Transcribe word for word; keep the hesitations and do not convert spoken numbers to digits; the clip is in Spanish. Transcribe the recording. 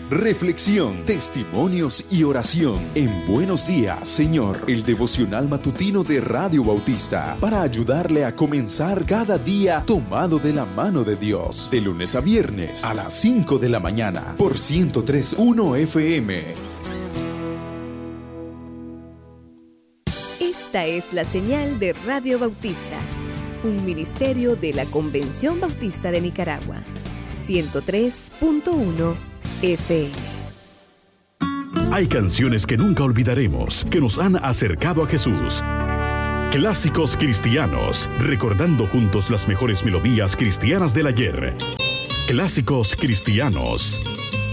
reflexión, testimonios y oración en Buenos Días, Señor, el devocional matutino de Radio Bautista, para ayudarle a comenzar cada día tomado de la mano de Dios, de lunes a viernes a las cinco de la mañana por ciento tres punto uno F M. Esta es la señal de Radio Bautista, un ministerio de la Convención Bautista de Nicaragua, ciento tres punto uno F M. Hay canciones que nunca olvidaremos, que nos han acercado a Jesús. Clásicos cristianos, recordando juntos las mejores melodías cristianas del ayer. Clásicos cristianos.